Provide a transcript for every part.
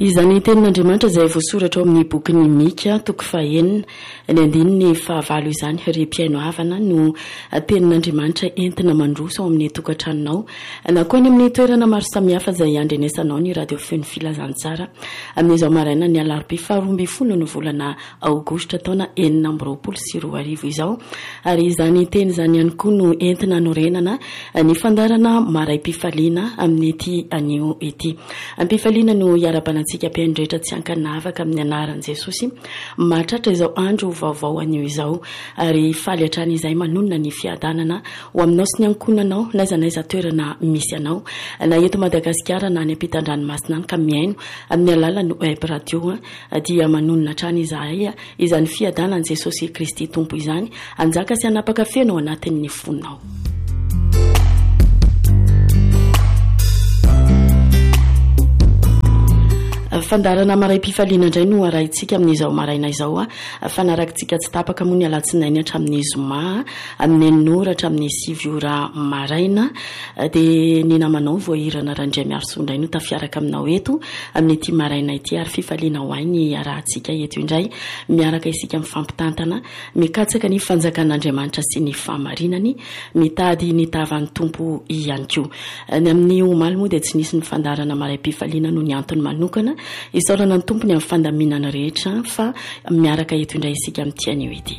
Izany tenin'Andriamanitra izay voasoratra ao amin'ny bokyny Mika toko fahenina ny andininy fahavalo izany ry mpiaino havana no tenin'Andriamanitra entina mandroso ao amin'ny tokantranonao na koa ny amin'ny toerana maro samihafa izay andrenesanao ny radio feno filazantsara amin'izao maraina ny alarobia faha 12 ny volana aogositra taona 2024 izao ary izany teny izany ihany koa no entina norenana ny fandarana maraim-pifaliana amin'ny ety anio ety am-pifaliana no iarabanantsika mpiaindrehetra tsy ankanavaka amin'ny anaran'i Jesosy mahatratra izao andro vaovao anio izao ary faly hatrany izay manonona ny fiadanana ho aminao sy ny ankonanao naiza toerana misy anao na eto Madagasikara na any ampitan-dranomasina any ka miaino amin'ny alalan'ny web radio dia manonona hatrany izahay izany fiadanan'i Jesosy Kristy Tompo izany anjaka sy anapaka feno ao anatin'ny fonao. Fandarana maraim-pifaliana indray no arahintsika amin'izao maraina izao fanarakintsika tsy tapaka moa ny alatsinainy hatramin'ny zoma amin'ny enora hatramin'ny 7 ora maraina dia ny namanao voahirana randria miarso indray no tafiaraka aminao eto amin'ny ity maraina ity ary fifaliana ho ay ny arahantsika eto indray miaraka isika mifampitantana mikatsaka ny fanjakan'Andriamanitra sy ny fahamarinany mitady ny tavan'ny tompo ihany koa ny amin'ny omaly moa dia tsy nisy ny fandarana maraim-pifaliana no ny antony manokana isaorana ny tompony amin'ny fandaminana rehetra fa miaraka eto indray isika amin'ity anio ity.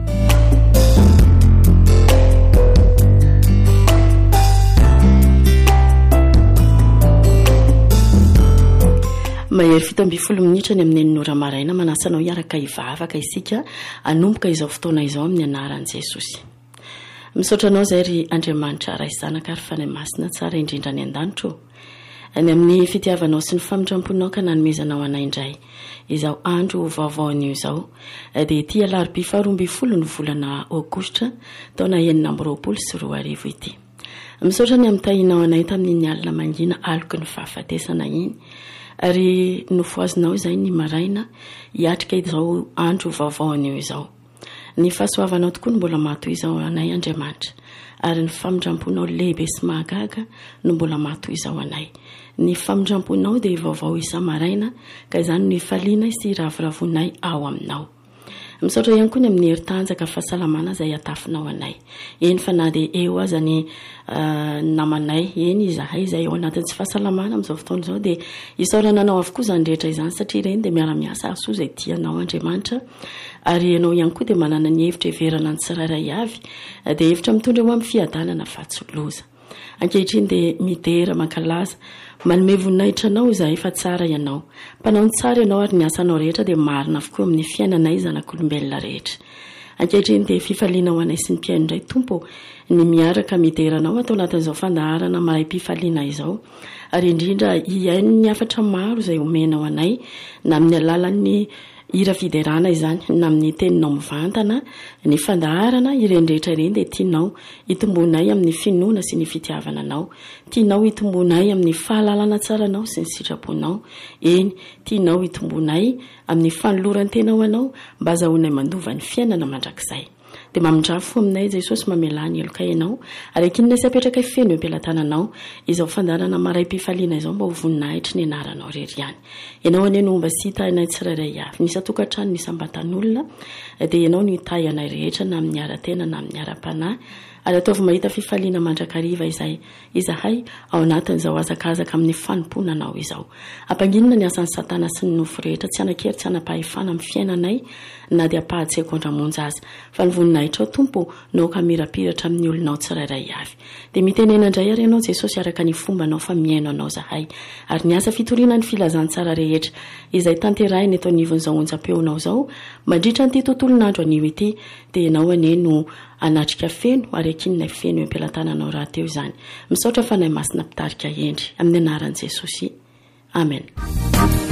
Mahery 17 minitra ny amin'ny enora maraina manasanao hiaraka ivavaka isika anomboka izao fotoana izao amin'ny anaran'i Jesosy. Misaotranao izay ry Andriamanitra ray zanaka ary fanahy masina tsara indrindra ny an-danitro any amin'ny fitiavanao sy ny famindramponao ka nanomezanao anay indray izao andro vaovao anio izao dia ity alarobia faha 12 ny volana aogositra taona 2024 ity. Misaotra ny amitahinao anay tamin'ny alina mangina aloko ny fahafatesana iny ary nofoazinao izay ny maraina hiatrika izao andro vaovao anio izao. Ny fahasoavanao tokoa no mbola matoy izao anay Andriamanitra ary ny famindramponao lehibe sy mahagaga no mbola matoy izao anay. Ny famindramponao dia vaovao isa maraina ka izany no ifaliana sy ravoravonay ao aminao. Misaotra ihany koa ny amin'ny heritanjaka fahasalamana izay atafinao anay. Eny fa na dia eo aza ny namanay eny izahay izay ao anatin'ny tsy fahasalamana amin'izao fotoana izao dia isaorana anao avokoa izany rehetra izany satria ireny dia miara-miasa asoa izay tianao Andriamanitra ary ianao ihany koa dia manana ny hevitra heverana ny tsirairay avy dia hevitra mitondra ho amin'ny fiadanana fa tsy loza. Ankehitriny dia midera mankalaza manome voninahitra anao izahay fa tsara ianao. Mpanao ny tsara ianao ary ny asanao rehetra dia marina avokoa amin'ny fiainanay zanak'olombelona rehetra. Ankehitriny dia fifaliana ho anay sy ny mpiaino indray Tompo ny miaraka mideranao atao anatin'izao fandaharana maraim-pifaliana izao ary indrindra hiaino ny afatra maro izay omenao anay na amin'ny alalan'ny hira fiderana izany na amin'ny teninao mivantana ny fandaharana ireny rehetra ireny dia tianao hitombonay amin'ny finoana sy ny fitiavananao, tianao hitombonay amin'ny fahalalana tsaranao sy ny sitraponao, eny tianao hitombonay amin'ny fanolorany tenao anao mba azahoanay mandova ny fiainana mandrakizay. Dia mamindrafo aminay Jesosy mamelany eloka ianao ary akinina sy apetraka feno am-pelatananao izao fandarana maraim-pifaliana izao mba ho voninahitra ny anaranao rery ihany. Ianao anie no mba sy hitahinay tsirairay avy nisy atokantrano misy ambatan'olona dia ianao no hitahy anay rehetra na amin'ny ara-tena na amin'ny ara-panahy ary ataovy mahita fifaliana mandrakariva izay izahay ao anatin'izao azakazaka amin'ny fanomponanao izao. Ampanginina ny asan'ny satana sy ny nofo rehetra tsy anakery tsy anapahefana amin'ny fiainanay na dia apahatseko andramonjy aza fa ny voninahitra ao Tompo nao ka mirapiratra amin'ny olonao tsirairay avy. Dia mitenena indray ary ianao Jesosy araka ny fombanao fa miaino anao zahay ary ny asa fitoriana ny filazantsara rehetra izay tanterahiny eto anivon'izao onjam-peonao izao mandritra n'ity tontolon'andro anio ity dia ianao anie no anatrika feno ary akinina feno am-pelatananao raha teo izany. Misaotra fanahy masina mpitarika endry amin'ny anaran'i Jesosy. Amen.